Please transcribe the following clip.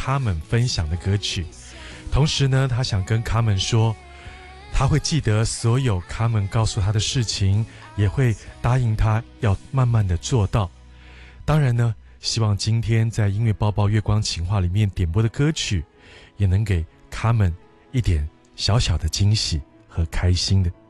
卡门分享的歌曲。同时呢，他想跟卡门说，他会记得所有卡门告诉他的事情，也会答应他要慢慢的做到。当然呢，希望今天在音乐包包月光情话里面点播的歌曲，也能给卡门一点小小的惊喜和开心的。